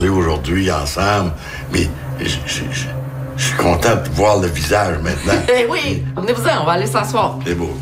aujourd'hui ensemble, mais je suis content de voir le visage maintenant. Eh oui, venez-vous-en, on va aller s'asseoir. C'est beau.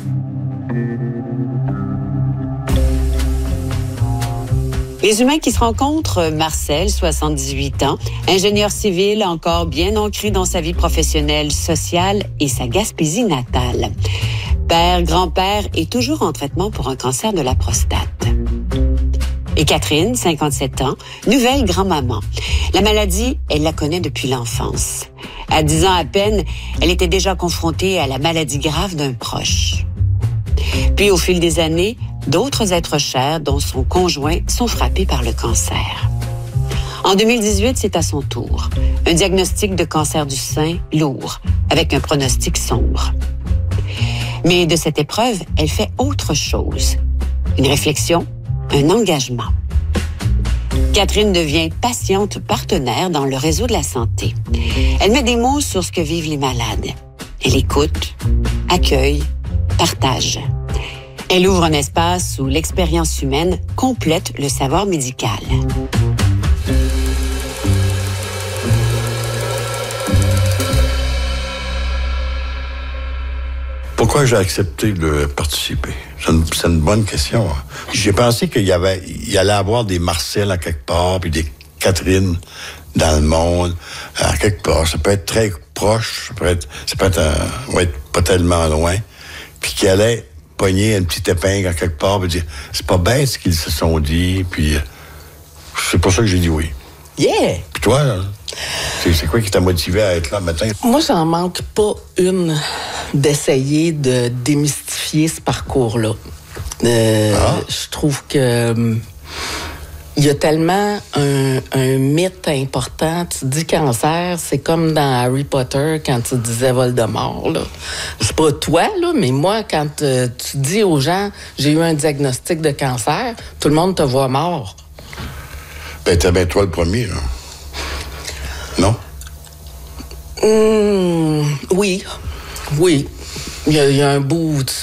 Les humains qui se rencontrent, Marcel, 78 ans, ingénieur civil encore bien ancré dans sa vie professionnelle, sociale et sa Gaspésie natale. Père, grand-père et toujours en traitement pour un cancer de la prostate. Et Catherine, 57 ans, nouvelle grand-maman. La maladie, elle la connaît depuis l'enfance. À 10 ans à peine, elle était déjà confrontée à la maladie grave d'un proche. Puis, au fil des années, d'autres êtres chers, dont son conjoint, sont frappés par le cancer. En 2018, c'est à son tour. Un diagnostic de cancer du sein lourd, avec un pronostic sombre. Mais de cette épreuve, elle fait autre chose. Une réflexion, un engagement. Catherine devient patiente partenaire dans le réseau de la santé. Elle met des mots sur ce que vivent les malades. Elle écoute, accueille, partage. Elle ouvre un espace où l'expérience humaine complète le savoir médical. Pourquoi j'ai accepté de participer? C'est une bonne question. J'ai pensé qu'il y allait avoir des Marcel à quelque part, puis des Catherine dans le monde, à quelque part. Ça peut être très proche, ça peut être pas tellement loin, puis qu'il allait pogner une petite épingle à quelque part, puis dire, c'est pas bête ce qu'ils se sont dit, puis c'est pour ça que j'ai dit oui. Yeah! Puis toi, là, c'est quoi qui t'a motivé à être là matin? Moi, j'en manque pas une d'essayer de démystifier ce parcours-là. Je trouve que il y a tellement un mythe important. Tu dis cancer, c'est comme dans Harry Potter quand tu disais Voldemort. Là. Je sais pas toi, là, mais moi, quand tu dis aux gens j'ai eu un diagnostic de cancer, tout le monde te voit mort. Ben, t'es bien toi le premier, là. Non? Oui. Il y a un bout où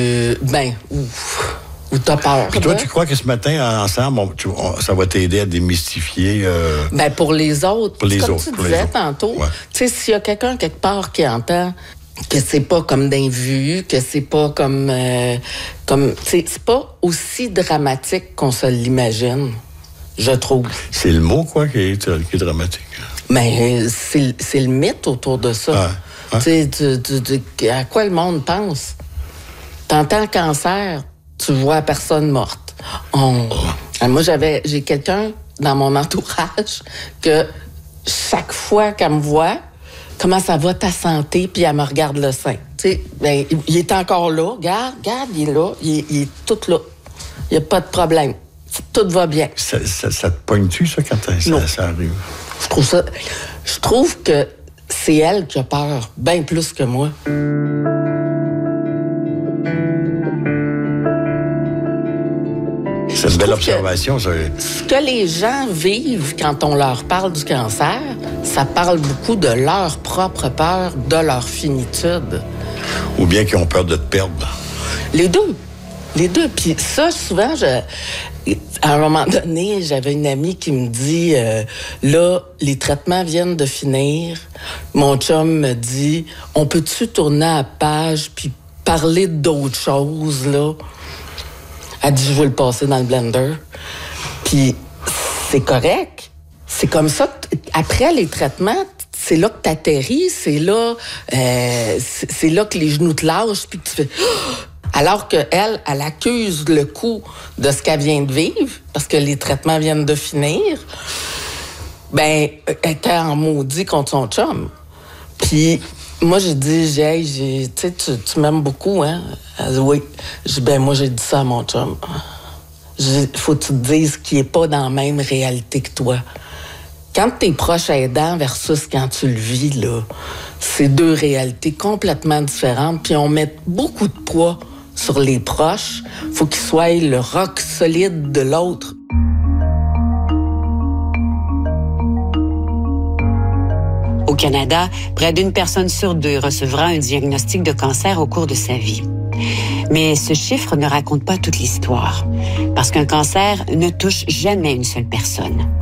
où t'as peur. Puis toi, tu crois que ce matin, ensemble, ça va t'aider à démystifier... pour les autres. Pour les comme autres. tu disais tantôt, ouais. Tu sais, s'il y a quelqu'un quelque part qui entend que c'est pas comme d'un vu, que c'est pas comme c'est pas aussi dramatique qu'on se l'imagine, je trouve. C'est le mot, quoi, qui est dramatique. Mais c'est le mythe autour de ça. Ouais. Tu sais, à quoi le monde pense? T'entends cancer, tu vois la personne morte. Moi, j'ai quelqu'un dans mon entourage que chaque fois qu'elle me voit, comment ça va ta santé, puis elle me regarde le sein. Tu sais, il est encore là. Regarde, il est là. Il est tout là. Il n'y a pas de problème. Tout va bien. Ça te pogne-tu, ça, quand ça arrive? Je trouve que c'est elle qui a peur, bien plus que moi. C'est une belle observation, ça. Ce que les gens vivent quand on leur parle du cancer, ça parle beaucoup de leur propre peur, de leur finitude. Ou bien qu'ils ont peur de te perdre. Les deux. Puis ça, souvent, à un moment donné, j'avais une amie qui me dit, là, les traitements viennent de finir. Mon chum me dit, on peut-tu tourner à la page puis parler d'autres choses, là? Elle dit, je veux le passer dans le blender. Puis c'est correct. C'est comme ça. Après les traitements, c'est là que t'atterris, c'est là que les genoux te lâchent, puis que tu fais... Alors qu'elle accuse le coup de ce qu'elle vient de vivre, parce que les traitements viennent de finir, elle était en maudit contre son chum. Puis moi, j'ai dit, tu m'aimes beaucoup, hein? Elle dit, oui. J'ai dit, moi, j'ai dit ça à mon chum. Faut que tu te dises qu'il n'est pas dans la même réalité que toi. Quand t'es proche aidant versus quand tu le vis, là, c'est deux réalités complètement différentes, puis on met beaucoup de poids sur les proches. Faut qu'ils soient le roc solide de l'autre. Au Canada, près d'une personne sur deux recevra un diagnostic de cancer au cours de sa vie. Mais ce chiffre ne raconte pas toute l'histoire, parce qu'un cancer ne touche jamais une seule personne.